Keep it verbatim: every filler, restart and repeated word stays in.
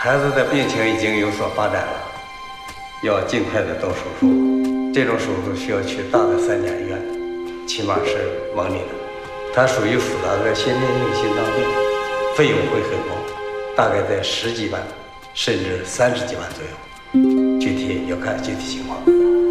孩子的病情已经有所发展了，要尽快的动手术。这种手术需要去大的三甲医院，起码是蒙里的。它属于复杂的先天性心脏病，费用会很高，大概在十几万甚至三十几万左右，具体要看具体情况。